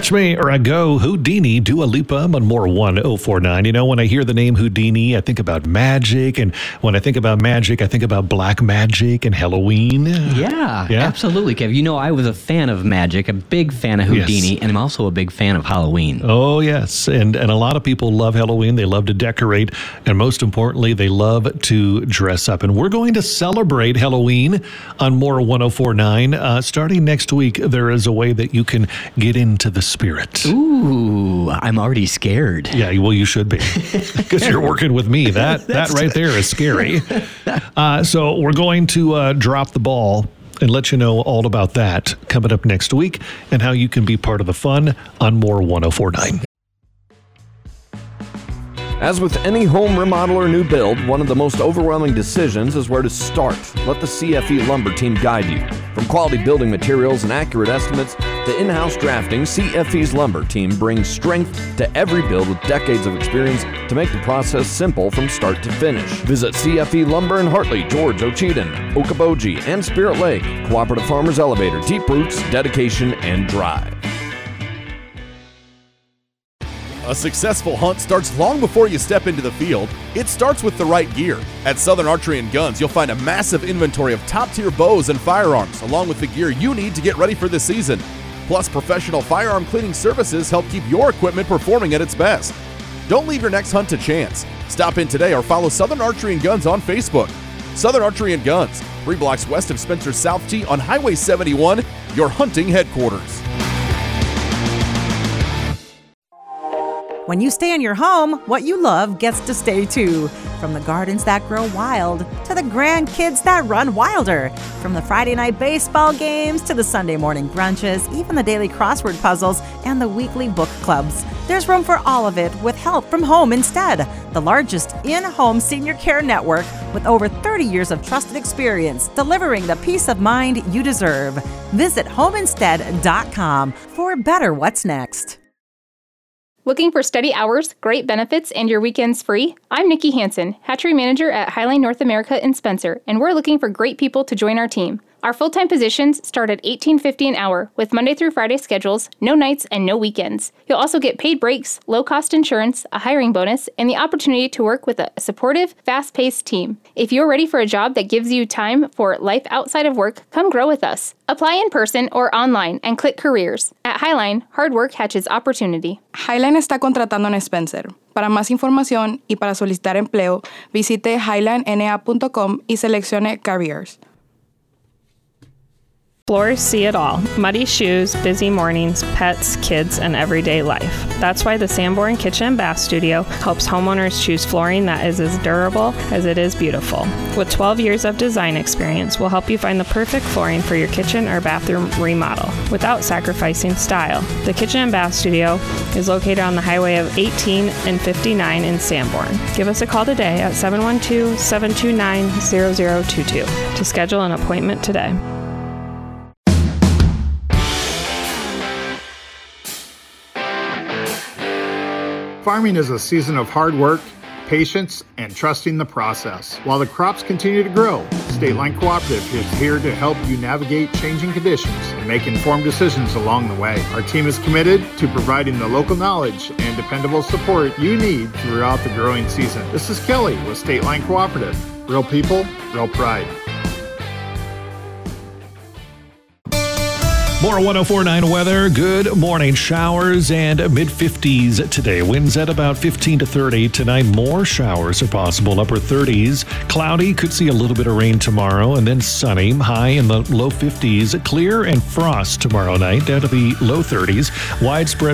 Watch me or I go Houdini, Dua Lipa on More 1049. You know, when I hear the name Houdini, I think about magic. And when I think about magic, I think about black magic and Halloween. Yeah, absolutely, Kev. You know, I was a fan of magic, a big fan of Houdini, and I'm also a big fan of Halloween. Oh, yes. And a lot of people love Halloween. They love to decorate. And most importantly, they love to dress up. And we're going to celebrate Halloween on More 1049. Starting next week, there is a way that you can get into the spirit. Ooh, I'm already scared. Yeah, well, you should be, because you're working with me. That right there is scary. So we're going to drop the ball and let you know all about that coming up next week and how you can be part of the fun on More 1049. As with any home remodel or new build, one of the most overwhelming decisions is where to start. Let the CFE Lumber team guide you. From quality building materials and accurate estimates to in-house drafting, CFE's Lumber team brings strength to every build with decades of experience to make the process simple from start to finish. Visit CFE Lumber in Hartley, George, Ocheyedan, Okoboji, and Spirit Lake. Cooperative Farmers Elevator, deep roots, dedication, and drive. A successful hunt starts long before you step into the field. It starts with the right gear. At Southern Archery and Guns, you'll find a massive inventory of top-tier bows and firearms, along with the gear you need to get ready for the season. Plus, professional firearm cleaning services help keep your equipment performing at its best. Don't leave your next hunt to chance. Stop in today or follow Southern Archery and Guns on Facebook. Southern Archery and Guns, 3 blocks west of Spencer South Tee on Highway 71, your hunting headquarters. When you stay in your home, what you love gets to stay too. From the gardens that grow wild to the grandkids that run wilder. From the Friday night baseball games to the Sunday morning brunches, even the daily crossword puzzles and the weekly book clubs. There's room for all of it with help from Home Instead, the largest in-home senior care network with over 30 years of trusted experience delivering the peace of mind you deserve. Visit homeinstead.com for better what's next. Looking for steady hours, great benefits, and your weekends free? I'm Nikki Hansen, hatchery manager at Highline North America in Spencer, and we're looking for great people to join our team. Our full-time positions start at $18.50 an hour with Monday through Friday schedules, no nights, and no weekends. You'll also get paid breaks, low-cost insurance, a hiring bonus, and the opportunity to work with a supportive, fast-paced team. If you're ready for a job that gives you time for life outside of work, come grow with us. Apply in person or online and click Careers. At Highline, hard work hatches opportunity. Highline está contratando en Spencer. Para más información y para solicitar empleo, visite highlinena.com y seleccione Careers. Floors see it all. Muddy shoes, busy mornings, pets, kids, and everyday life. That's why the Sanborn Kitchen and Bath Studio helps homeowners choose flooring that is as durable as it is beautiful. With 12 years of design experience, we'll help you find the perfect flooring for your kitchen or bathroom remodel without sacrificing style. The Kitchen and Bath Studio is located on the highway of 18 and 59 in Sanborn. Give us a call today at 712-729-0022 to schedule an appointment today. Farming is a season of hard work, patience, and trusting the process. While the crops continue to grow, State Line Cooperative is here to help you navigate changing conditions and make informed decisions along the way. Our team is committed to providing the local knowledge and dependable support you need throughout the growing season. This is Kelly with State Line Cooperative. Real people, real pride. More 1049 weather. Good morning. Showers and mid-50s today. Winds at about 15 to 30. Tonight, more showers are possible. Upper 30s. Cloudy. Could see a little bit of rain tomorrow. And then sunny. High in the low 50s. Clear and frost tomorrow night. Down to the low 30s. Widespread